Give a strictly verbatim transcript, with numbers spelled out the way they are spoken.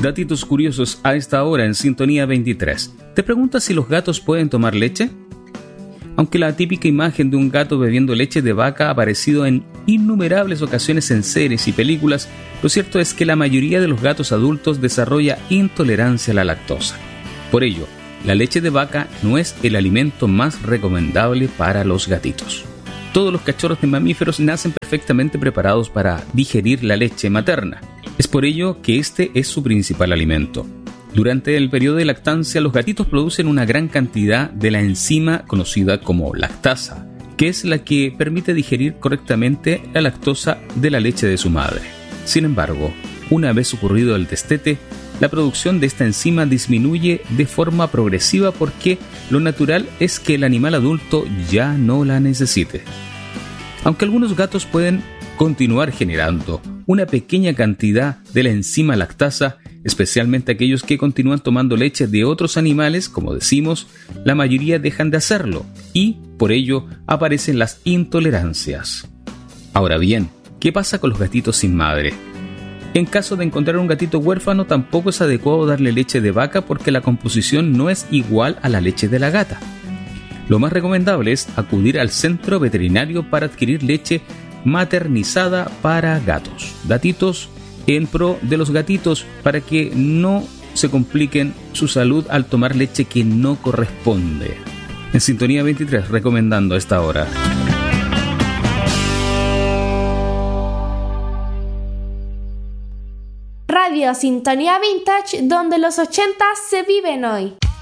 Datitos curiosos a esta hora en Sintonía veintitrés. ¿Te preguntas si los gatos pueden tomar leche? Aunque la típica imagen de un gato bebiendo leche de vaca ha aparecido en innumerables ocasiones en series y películas, lo cierto es que la mayoría de los gatos adultos desarrolla intolerancia a la lactosa. Por ello, la leche de vaca no es el alimento más recomendable para los gatitos. Todos los cachorros de mamíferos nacen perfectamente preparados para digerir la leche materna. Es por ello que este es su principal alimento. Durante el periodo de lactancia, los gatitos producen una gran cantidad de la enzima conocida como lactasa, que es la que permite digerir correctamente la lactosa de la leche de su madre. Sin embargo, una vez ocurrido el destete, la producción de esta enzima disminuye de forma progresiva porque lo natural es que el animal adulto ya no la necesite. Aunque algunos gatos pueden continuar generando una pequeña cantidad de la enzima lactasa, especialmente aquellos que continúan tomando leche de otros animales, como decimos, la mayoría dejan de hacerlo y, por ello, aparecen las intolerancias. Ahora bien, ¿qué pasa con los gatitos sin madre? En caso de encontrar un gatito huérfano, tampoco es adecuado darle leche de vaca porque la composición no es igual a la leche de la gata. Lo más recomendable es acudir al centro veterinario para adquirir leche maternizada para gatos. Datitos en pro de los gatitos para que no se compliquen su salud al tomar leche que no corresponde. En Sintonía veintitrés, recomendando a esta hora. Radio Sintonía Vintage, donde los ochenta se viven hoy.